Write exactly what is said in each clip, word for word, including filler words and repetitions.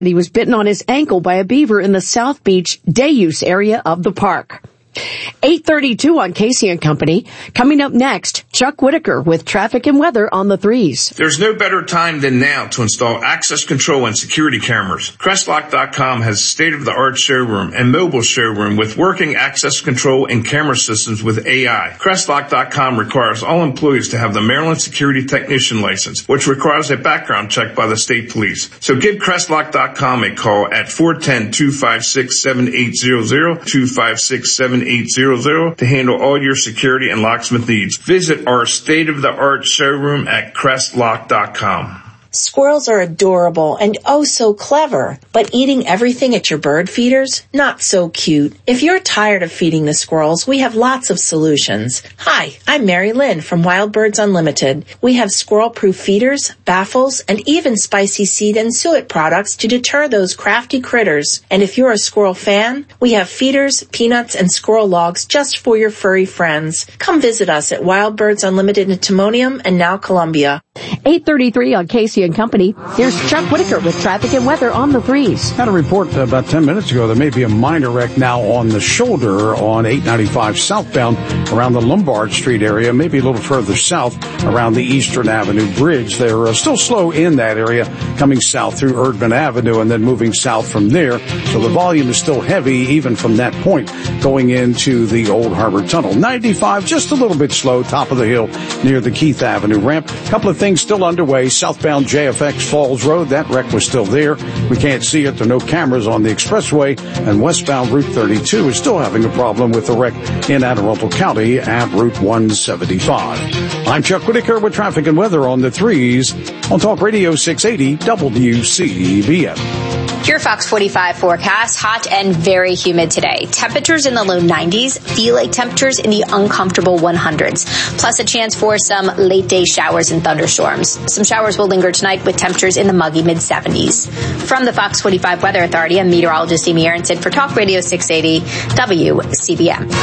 He was bitten on his ankle by a beaver in the South Beach day use area of the park. eight thirty-two on Casey and Company. Coming up next, Chuck Whitaker with traffic and weather on the threes. There's no better time than now to install access control and security cameras. Crestlock dot com has a state-of-the-art showroom and mobile showroom with working access control and camera systems with A I. Crestlock dot com requires all employees to have the Maryland Security Technician license, which requires a background check by the state police. So give Crestlock dot com a call at four one zero, two five six, seven eight zero zero, two five six, seven eight zero zero to handle all your security and locksmith needs. Visit our state-of-the-art showroom at Crestlock dot com. Squirrels are adorable and oh so clever, but eating everything at your bird feeders? Not so cute. If you're tired of feeding the squirrels, we have lots of solutions. Hi, I'm Mary Lynn from Wild Birds Unlimited. We have squirrel-proof feeders, baffles, and even spicy seed and suet products to deter those crafty critters. And if you're a squirrel fan, we have feeders, peanuts, and squirrel logs just for your furry friends. Come visit us at Wild Birds Unlimited in Timonium and now Columbia. eight thirty-three on Casey and Company. Here's Chuck Whitaker with traffic and weather on the threes. Had a report uh, about ten minutes ago there may be a minor wreck now on the shoulder on eight ninety-five southbound around the Lombard Street area, maybe a little further south around the Eastern Avenue Bridge. They're uh, still slow in that area coming south through Erdman Avenue and then moving south from there. So the volume is still heavy even from that point going into the Old Harbor Tunnel. ninety-five just a little bit slow, top of the hill near the Keith Avenue ramp. A couple of things still underway. Southbound J F X Falls Road, that wreck was still there. We can't see it. There are no cameras on the expressway. And westbound Route thirty-two is still having a problem with the wreck in Anne Arundel County at Route one seventy-five. I'm Chuck Whitaker with traffic and weather on the threes on Talk Radio six eighty W C B M. Your Fox forty-five forecast, hot and very humid today. Temperatures in the low nineties, feel like temperatures in the uncomfortable hundreds. Plus a chance for some late day showers and thunderstorms. Some showers will linger tonight with temperatures in the muggy mid seventies. From the Fox forty-five Weather Authority, I'm meteorologist Amy Aronson for Talk Radio six eighty W C B M.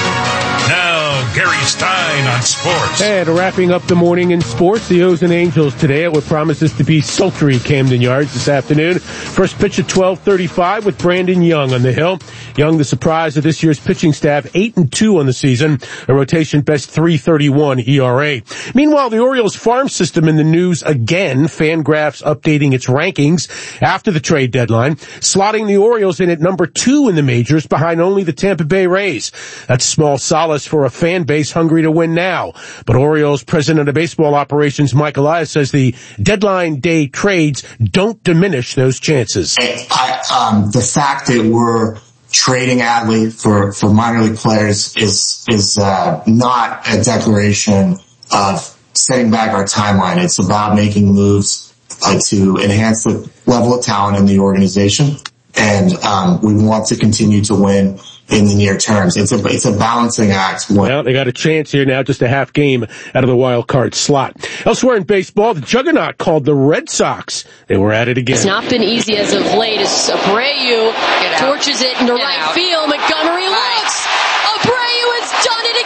Now, Gary Stein on sports. And wrapping up the morning in sports, the O's and Angels today at what promises to be sultry Camden Yards this afternoon. First pitch at twelve thirty-five with Brandon Young on the hill. Young, the surprise of this year's pitching staff, eight and two on the season, a rotation best three thirty-one E R A. Meanwhile, the Orioles farm system in the news again. Fangraphs updating its rankings after the trade deadline, slotting the Orioles in at number two in the majors behind only the Tampa Bay Rays. That's small solace for a fan base hungry to win now. But Orioles president of baseball operations, Mike Elias, says the deadline day trades don't diminish those chances. I, um, the fact that we're trading Adley for, for minor league players is, is, uh, not a declaration of setting back our timeline. It's about making moves uh, to enhance the level of talent in the organization. And, um, we want to continue to win in the near terms. It's a, it's a balancing act. Well, they got a chance here now, just a half game out of the wild card slot. Elsewhere in baseball, the juggernaut called the Red Sox. They were at it again. It's not been easy as of late as Abreu torches it into right out. field. Montgomery looks. Abreu has done it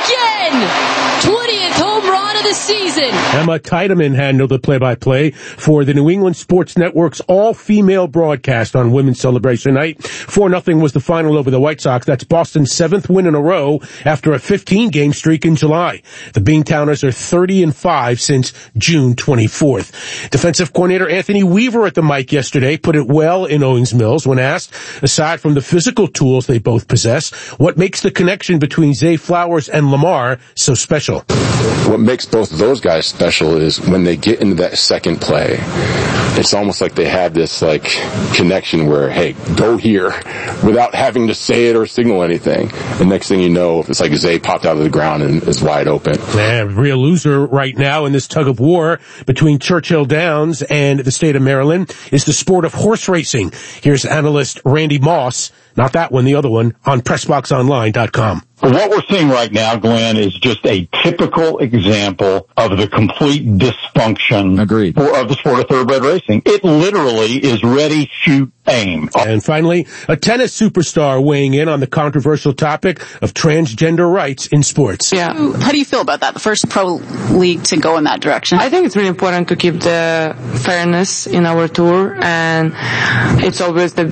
again. twentieth home run of the season. Emma Tiedemann handled the play-by-play for the New England Sports Network's all-female broadcast on Women's Celebration Night. four nothing was the final over the White Sox. That's Boston's seventh win in a row after a fifteen-game streak in July. The Beantowners are thirty and five since June twenty-fourth. Defensive coordinator Anthony Weaver at the mic yesterday put it well in Owings Mills when asked, aside from the physical tools they both possess, what makes the connection between Zay Flowers and Lamar so special? What makes both of those guys special is when they get into that second play, it's almost like they have this like connection where, hey, go here without having to say it or signal anything. The next thing you know, it's like Zay popped out of the ground and is wide open. Man, real loser right now in this tug of war between Churchill Downs and the state of Maryland is the sport of horse racing. Here's analyst Randy Moss Not that one, the other one, on press box online dot com. What we're seeing right now, Glenn, is just a typical example of the complete dysfunction Agreed. For, of the sport of thoroughbred racing. It literally is ready, shoot, aim. And finally, a tennis superstar weighing in on the controversial topic of transgender rights in sports. Yeah. How do you feel about that? The first pro league to go in that direction? I think it's really important to keep the fairness in our tour, and it's always the